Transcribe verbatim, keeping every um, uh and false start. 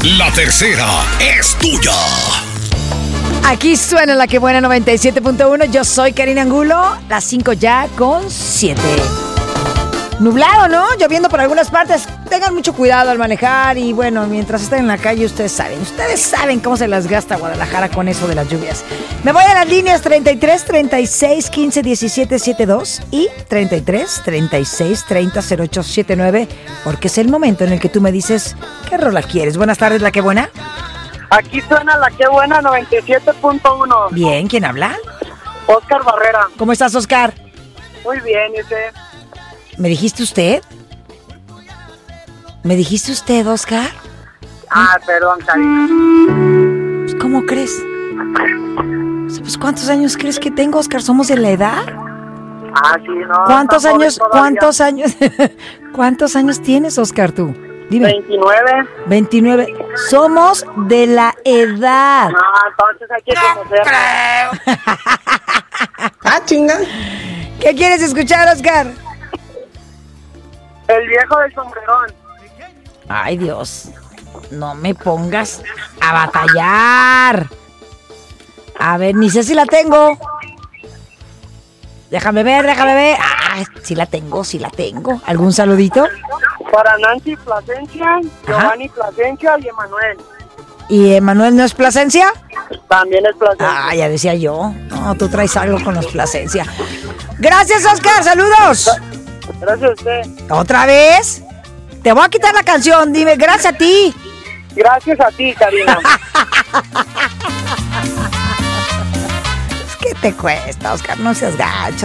La tercera es tuya. Aquí suena la que buena noventa y siete punto uno. Yo soy Karina Angulo. Las cinco ya con siete. Nublado, ¿no? Lloviendo por algunas partes. Tengan mucho cuidado al manejar. Y bueno, mientras estén en la calle, ustedes saben. Ustedes saben cómo se las gasta Guadalajara con eso de las lluvias. Me voy a las líneas treinta y tres, treinta y seis, quince, diecisiete, setenta y dos y treinta y tres, treinta y seis, treinta, cero ocho, setenta y nueve. Porque es el momento en el que tú me dices ¿qué rola quieres? Buenas tardes, ¿la que buena? Aquí suena la que buena noventa y siete punto uno. Bien, ¿quién habla? Oscar Barrera. ¿Cómo estás, Oscar? Muy bien, ¿y usted? ¿Me dijiste usted? ¿Me dijiste usted, Oscar? Ah, perdón, Karina. Pues, ¿cómo crees? Pues, ¿cuántos años crees que tengo, Oscar? ¿Somos de la edad? Ah, sí, no. ¿Cuántos años, cuántos años, cuántos años tienes, Oscar, tú? Dime. veintinueve. veintinueve. Somos de la edad. No, entonces hay que conocer. Ah, chinga. ¿Qué quieres escuchar, Oscar? El viejo del sombrerón. Ay, Dios. No me pongas a batallar. A ver, ni sé si la tengo. Déjame ver, déjame ver. Ah, sí la tengo, sí la tengo. ¿Algún saludito? Para Nancy Plasencia, Giovanni Plasencia y Emanuel. ¿Y Emanuel no es Plasencia? También es Plasencia. Ah, ya decía yo. No, tú traes algo con los Plasencia. Gracias, Oscar. Saludos. Gracias a usted. ¿Otra vez? Te voy a quitar la canción. Dime, gracias a ti. Gracias a ti, Karina. ¿Qué te cuesta, Oscar? No seas gacho.